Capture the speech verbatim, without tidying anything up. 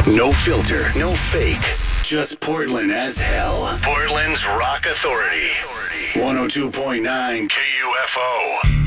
No filter, no fake. Just Portland as hell. Portland's Rock Authority. one oh two point nine K U F O.